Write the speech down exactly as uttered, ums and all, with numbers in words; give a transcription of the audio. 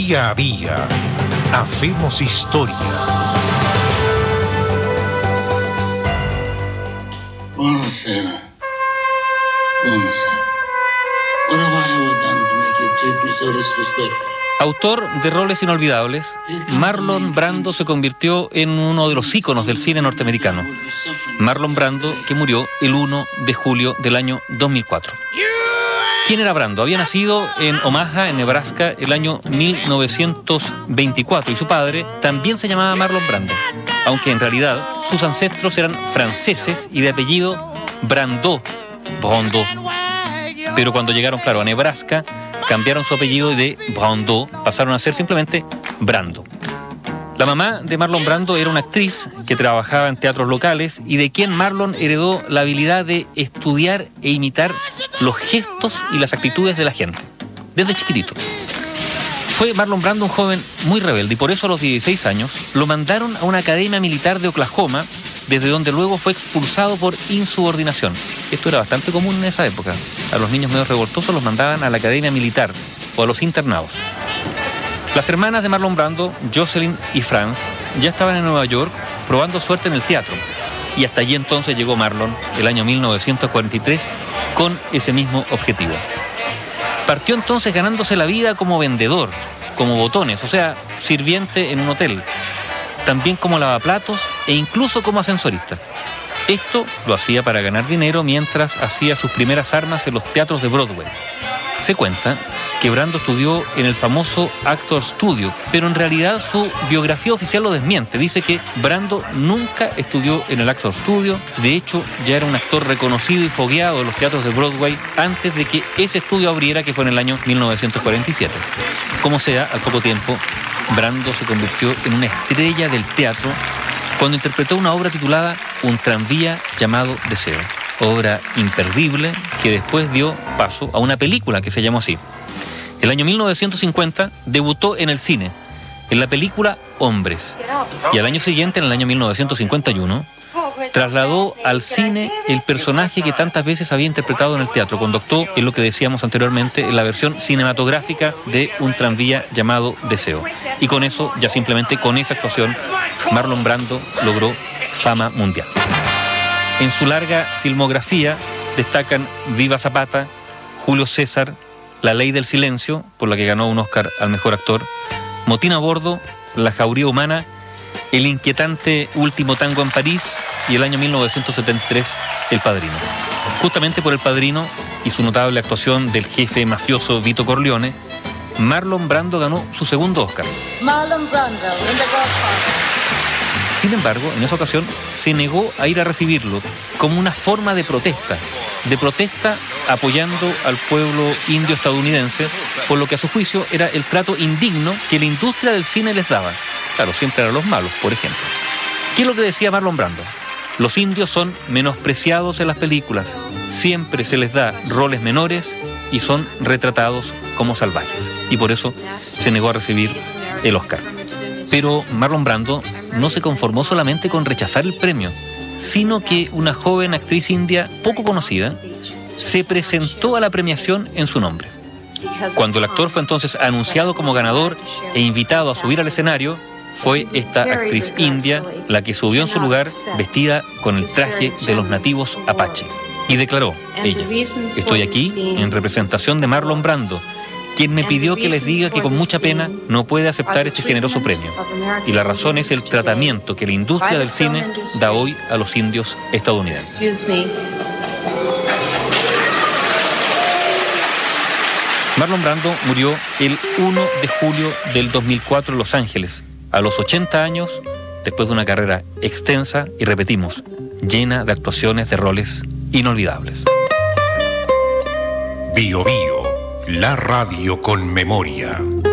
Día a día hacemos historia. Buonasera. Buonasera. What have I ever done to make you treat me so disrespectful? Autor de roles inolvidables, Marlon Brando se convirtió en uno de los íconos del cine norteamericano. Marlon Brando, que murió el primero de julio del año dos mil cuatro. ¿Quién era Brando? Había nacido en Omaha, en Nebraska, el año mil novecientos veinticuatro, y su padre también se llamaba Marlon Brando, aunque en realidad sus ancestros eran franceses y de apellido Brando, Brando. Pero cuando llegaron, claro, a Nebraska, cambiaron su apellido de Brando, pasaron a ser simplemente Brando. La mamá de Marlon Brando era una actriz que trabajaba en teatros locales y de quien Marlon heredó la habilidad de estudiar e imitar los gestos y las actitudes de la gente, desde chiquitito. Fue Marlon Brando un joven muy rebelde y por eso a los dieciséis años lo mandaron a una academia militar de Oklahoma, desde donde luego fue expulsado por insubordinación. Esto era bastante común en esa época. A los niños medio revoltosos los mandaban a la academia militar o a los internados. Las hermanas de Marlon Brando, Jocelyn y Franz, ya estaban en Nueva York probando suerte en el teatro. Y hasta allí entonces llegó Marlon, el año mil novecientos cuarenta y tres, con ese mismo objetivo. Partió entonces ganándose la vida como vendedor, como botones, o sea, sirviente en un hotel, también como lavaplatos e incluso como ascensorista. Esto lo hacía para ganar dinero mientras hacía sus primeras armas en los teatros de Broadway. Se cuenta que Brando estudió en el famoso Actors Studio, pero en realidad su biografía oficial lo desmiente. Dice que Brando nunca estudió en el Actors Studio. De hecho, ya era un actor reconocido y fogueado de los teatros de Broadway antes de que ese estudio abriera, que fue en el año mil novecientos cuarenta y siete. Como sea, al poco tiempo, Brando se convirtió en una estrella del teatro cuando interpretó una obra titulada Un tranvía llamado Deseo. Obra imperdible que después dio paso a una película que se llamó así. El año mil novecientos cincuenta debutó en el cine, en la película Hombres. Y al año siguiente, en el año mil novecientos cincuenta y uno, trasladó al cine el personaje que tantas veces había interpretado en el teatro, cuando actuó en lo que decíamos anteriormente, en la versión cinematográfica de Un tranvía llamado Deseo. Y con eso, ya simplemente con esa actuación, Marlon Brando logró fama mundial. En su larga filmografía destacan Viva Zapata, Julio César, La ley del silencio, por la que ganó un Oscar al mejor actor, Motín a bordo, La jauría humana, El inquietante último tango en París y el año mil novecientos setenta y tres, El padrino. Justamente por El padrino y su notable actuación del jefe mafioso Vito Corleone, Marlon Brando ganó su segundo Oscar. Marlon Brando in The Godfather. Sin embargo, en esa ocasión se negó a ir a recibirlo como una forma de protesta, de protesta apoyando al pueblo indio estadounidense, por lo que a su juicio era el trato indigno que la industria del cine les daba. Claro, siempre eran los malos, por ejemplo. ¿Qué es lo que decía Marlon Brando? Los indios son menospreciados en las películas, siempre se les da roles menores y son retratados como salvajes. Y por eso se negó a recibir el Oscar. Pero Marlon Brando no se conformó solamente con rechazar el premio, sino que una joven actriz india poco conocida se presentó a la premiación en su nombre. Cuando el actor fue entonces anunciado como ganador e invitado a subir al escenario, fue esta actriz india la que subió en su lugar vestida con el traje de los nativos Apache. Y declaró ella: estoy aquí en representación de Marlon Brando, quien me pidió que les diga que con mucha pena no puede aceptar este generoso premio. Y la razón es el tratamiento que la industria del cine da hoy a los indios estadounidenses. Marlon Brando murió el primero de julio del dos mil cuatro en Los Ángeles, a los ochenta años, después de una carrera extensa y, repetimos, llena de actuaciones de roles inolvidables. Bio Bio, la radio con memoria.